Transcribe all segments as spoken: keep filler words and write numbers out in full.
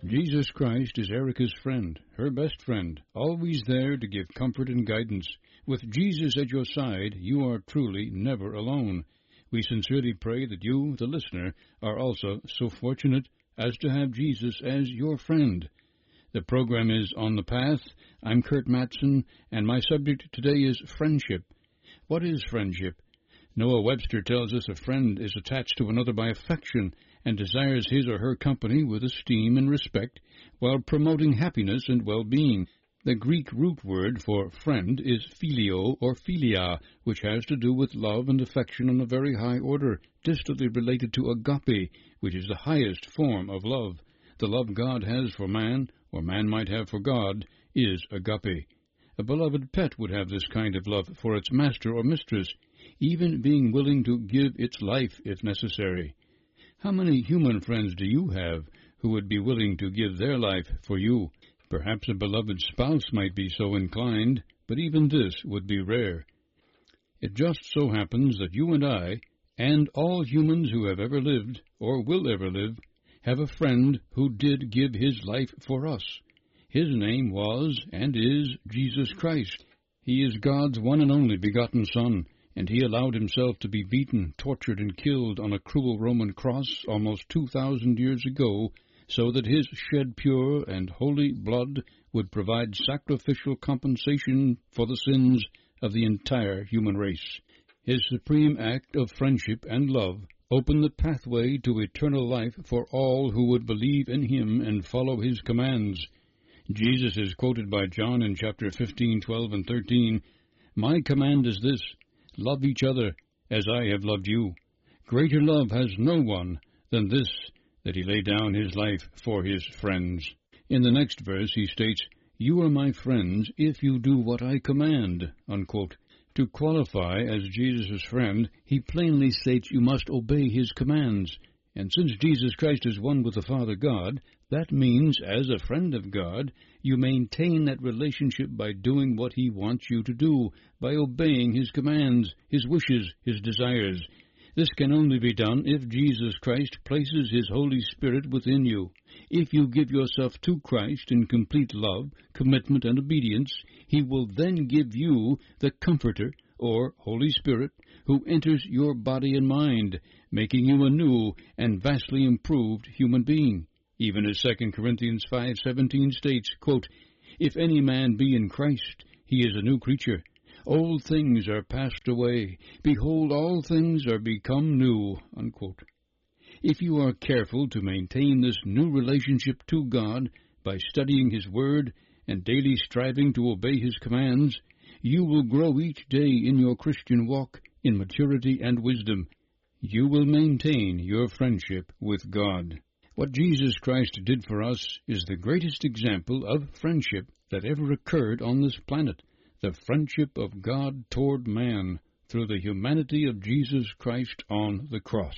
Jesus Christ is Erica's friend, her best friend, always there to give comfort and guidance. With Jesus at your side, you are truly never alone. We sincerely pray that you, the listener, are also so fortunate as to have Jesus as your friend. The program is On the Path. I'm Kurt Mattson, and my subject today is friendship. What is friendship? Noah Webster tells us a friend is attached to another by affection and desires his or her company with esteem and respect while promoting happiness and well-being. The Greek root word for friend is phileo or philia, which has to do with love and affection on a very high order, distantly related to agape, which is the highest form of love. The love God has for man, or man might have for God, is agape. A beloved pet would have this kind of love for its master or mistress, even being willing to give its life if necessary. How many human friends do you have who would be willing to give their life for you? Perhaps a beloved spouse might be so inclined, but even this would be rare. It just so happens that you and I, and all humans who have ever lived, or will ever live, have a friend who did give his life for us. His name was, and is, Jesus Christ. He is God's one and only begotten Son, and he allowed himself to be beaten, tortured, and killed on a cruel Roman cross almost two thousand years ago, so that his shed pure and holy blood would provide sacrificial compensation for the sins of the entire human race. His supreme act of friendship and love opened the pathway to eternal life for all who would believe in him and follow his commands. Jesus is quoted by John in chapter fifteen, twelve, and thirteen, "My command is this, love each other as I have loved you. Greater love has no one than this, that he lay down his life for his friends." In the next verse he states, "You are my friends if you do what I command," unquote. To qualify as Jesus' friend, he plainly states you must obey his commands. And since Jesus Christ is one with the Father God, that means, as a friend of God, you maintain that relationship by doing what he wants you to do, by obeying his commands, his wishes, his desires. This can only be done if Jesus Christ places his Holy Spirit within you. If you give yourself to Christ in complete love, commitment, and obedience, he will then give you the Comforter, or Holy Spirit, who enters your body and mind, making you a new and vastly improved human being. Even as Second Corinthians five seventeen states, quote, "If any man be in Christ, he is a new creature. Old things are passed away. Behold, all things are become new," unquote. If you are careful to maintain this new relationship to God by studying his word and daily striving to obey his commands, you will grow each day in your Christian walk in maturity and wisdom. You will maintain your friendship with God. What Jesus Christ did for us is the greatest example of friendship that ever occurred on this planet, the friendship of God toward man through the humanity of Jesus Christ on the cross.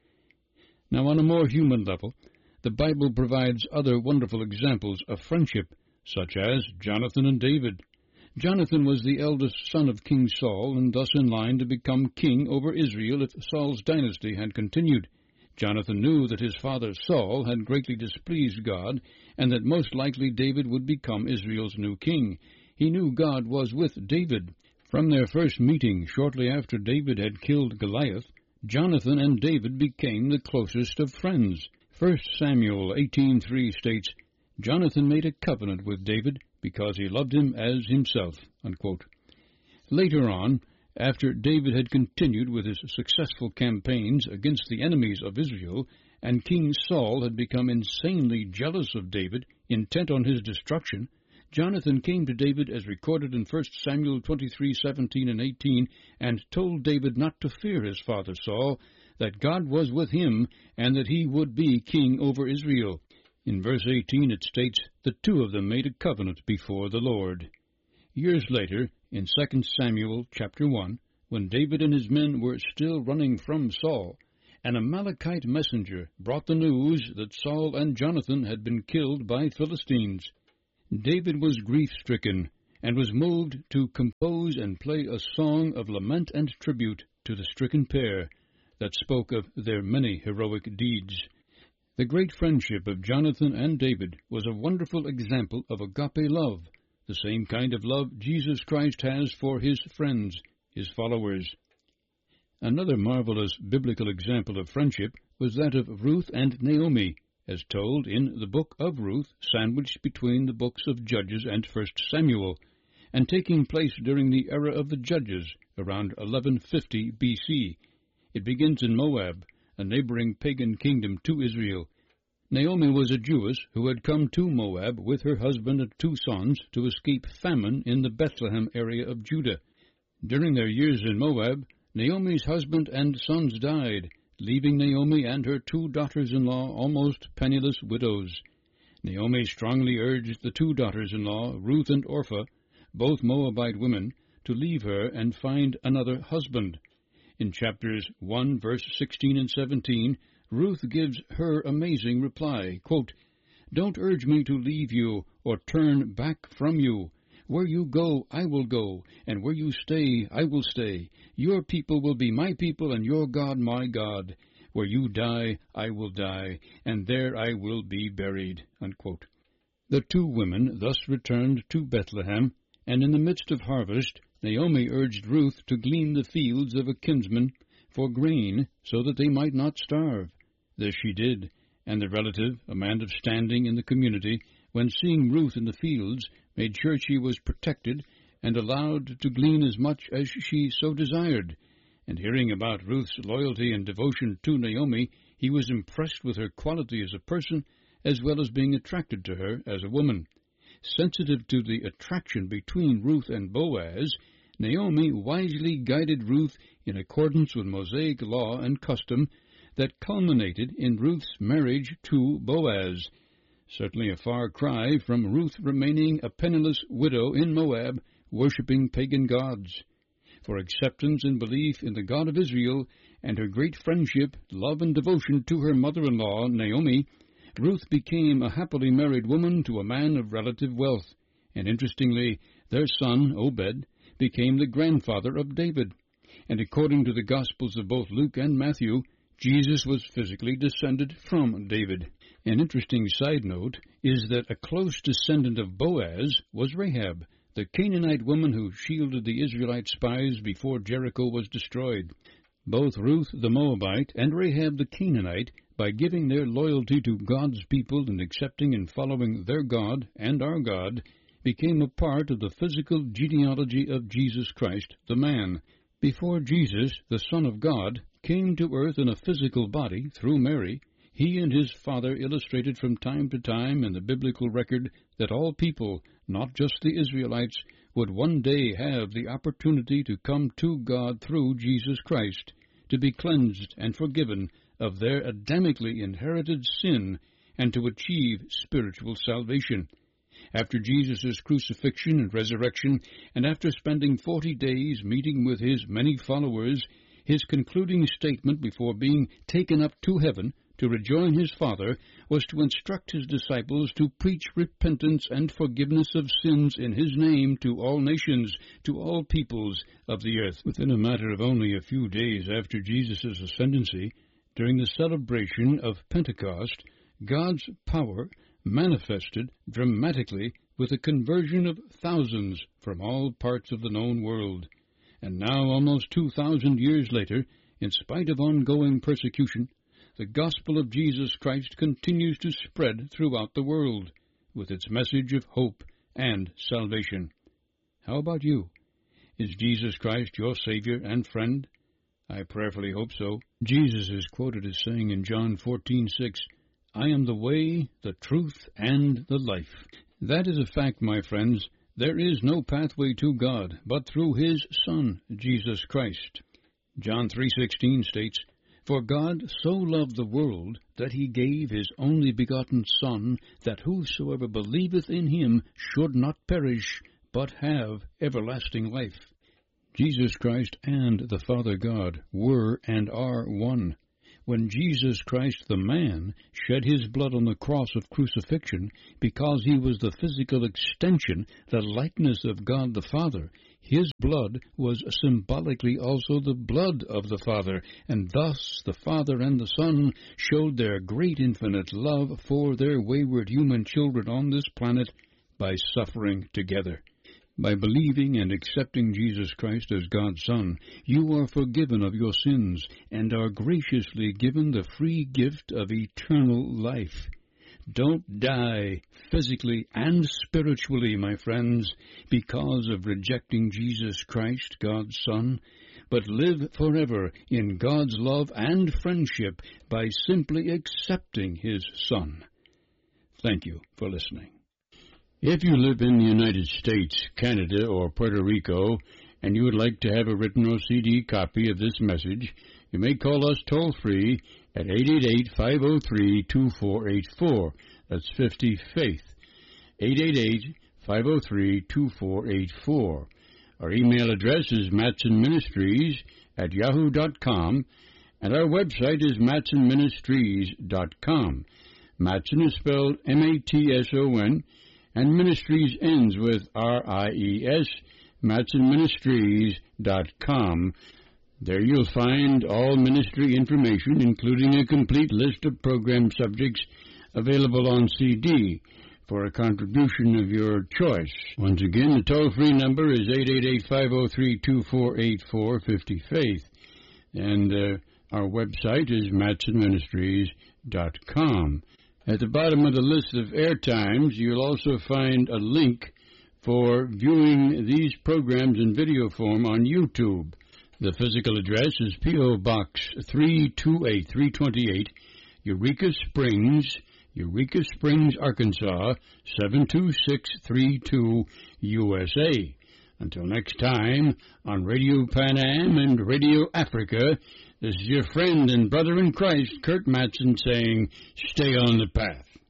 Now, on a more human level, the Bible provides other wonderful examples of friendship, such as Jonathan and David. Jonathan was the eldest son of King Saul, and thus in line to become king over Israel if Saul's dynasty had continued. Jonathan knew that his father Saul had greatly displeased God, and that most likely David would become Israel's new king. He knew God was with David. From their first meeting shortly after David had killed Goliath, Jonathan and David became the closest of friends. First Samuel eighteen three states, "Jonathan made a covenant with David because he loved him as himself," unquote. Later on, after David had continued with his successful campaigns against the enemies of Israel, and King Saul had become insanely jealous of David, intent on his destruction, Jonathan came to David as recorded in First Samuel twenty-three seventeen and eighteen, and told David not to fear his father Saul, that God was with him, and that he would be king over Israel. In verse eighteen it states, "The two of them made a covenant before the Lord." Years later, in Second Samuel chapter one, when David and his men were still running from Saul, an Amalekite messenger brought the news that Saul and Jonathan had been killed by Philistines. David was grief-stricken, and was moved to compose and play a song of lament and tribute to the stricken pair that spoke of their many heroic deeds. The great friendship of Jonathan and David was a wonderful example of agape love, the same kind of love Jesus Christ has for his friends, his followers. Another marvelous biblical example of friendship was that of Ruth and Naomi, as told in the book of Ruth, sandwiched between the books of Judges and First Samuel, and taking place during the era of the Judges, around eleven fifty B C. It begins in Moab, a neighboring pagan kingdom to Israel. Naomi was a Jewess who had come to Moab with her husband and two sons to escape famine in the Bethlehem area of Judah. During their years in Moab, Naomi's husband and sons died, leaving Naomi and her two daughters-in-law almost penniless widows. Naomi strongly urged the two daughters-in-law, Ruth and Orpah, both Moabite women, to leave her and find another husband. In chapters one, verse sixteen and seventeen, Ruth gives her amazing reply, quote, "Don't urge me to leave you or turn back from you. Where you go, I will go, and where you stay, I will stay. Your people will be my people, and your God my God. Where you die, I will die, and there I will be buried." Unquote. The two women thus returned to Bethlehem, and in the midst of harvest, Naomi urged Ruth to glean the fields of a kinsman for grain, so that they might not starve. This she did, and the relative, a man of standing in the community, when seeing Ruth in the fields, made sure she was protected and allowed to glean as much as she so desired. And hearing about Ruth's loyalty and devotion to Naomi, he was impressed with her quality as a person, as well as being attracted to her as a woman. Sensitive to the attraction between Ruth and Boaz, Naomi wisely guided Ruth in accordance with Mosaic law and custom that culminated in Ruth's marriage to Boaz. Certainly a far cry from Ruth remaining a penniless widow in Moab, worshipping pagan gods. For acceptance and belief in the God of Israel, and her great friendship, love, and devotion to her mother-in-law, Naomi, Ruth became a happily married woman to a man of relative wealth, and interestingly, their son, Obed, became the grandfather of David. And according to the Gospels of both Luke and Matthew, Jesus was physically descended from David. An interesting side note is that a close descendant of Boaz was Rahab, the Canaanite woman who shielded the Israelite spies before Jericho was destroyed. Both Ruth the Moabite and Rahab the Canaanite, by giving their loyalty to God's people and accepting and following their God and our God, became a part of the physical genealogy of Jesus Christ, the man. Before Jesus, the Son of God, came to earth in a physical body through Mary, he and his Father illustrated from time to time in the biblical record that all people, not just the Israelites, would one day have the opportunity to come to God through Jesus Christ, to be cleansed and forgiven of their Adamically inherited sin, and to achieve spiritual salvation. After Jesus' crucifixion and resurrection, and after spending forty days meeting with his many followers, his concluding statement before being taken up to heaven to rejoin his Father was to instruct his disciples to preach repentance and forgiveness of sins in his name to all nations, to all peoples of the earth. Within a matter of only a few days after Jesus' ascendancy, during the celebration of Pentecost, God's power manifested dramatically with the conversion of thousands from all parts of the known world. And now, almost two thousand years later, in spite of ongoing persecution, the gospel of Jesus Christ continues to spread throughout the world, with its message of hope and salvation. How about you? Is Jesus Christ your Savior and friend? I prayerfully hope so. Jesus is quoted as saying in John fourteen six, "I am the way, the truth, and the life." That is a fact, my friends. There is no pathway to God but through his Son, Jesus Christ. John three sixteen states, "For God so loved the world that he gave his only begotten Son, that whosoever believeth in him should not perish, but have everlasting life." Jesus Christ and the Father God were and are one. When Jesus Christ, the man, shed his blood on the cross of crucifixion because he was the physical extension, the likeness of God the Father, His blood was symbolically also the blood of the Father, and thus the Father and the Son showed their great infinite love for their wayward human children on this planet by suffering together. By believing and accepting Jesus Christ as God's Son, you are forgiven of your sins and are graciously given the free gift of eternal life. Don't die physically and spiritually, my friends, because of rejecting Jesus Christ, God's Son, but live forever in God's love and friendship by simply accepting His Son. Thank you for listening. If you live in the United States, Canada, or Puerto Rico, and you would like to have a written or C D copy of this message, you may call us toll-free at eight eight eight, five oh three, two four eight four. That's fifty Faith. eight eight eight, five oh three, two four eight four. Our email address is matsonministries at yahoo dot com, and our website is matson ministries dot com. Matson is spelled M A T S O N, and Ministries ends with R I E S, matson ministries dot com. There you'll find all ministry information, including a complete list of program subjects available on C D for a contribution of your choice. Once again, the toll-free number is eight eight eight, five oh three, two four eight four, fifty Faith. And uh, our website is matson ministries dot com. At the bottom of the list of air times, you'll also find a link for viewing these programs in video form on YouTube. The physical address is P O. Box three two eight, three twenty-eight, Eureka Springs, Eureka Springs, Arkansas, seven two six three two, U S A. Until next time, on Radio Pan Am and Radio Africa, this is your friend and brother in Christ, Kurt Matson, saying, stay on the path.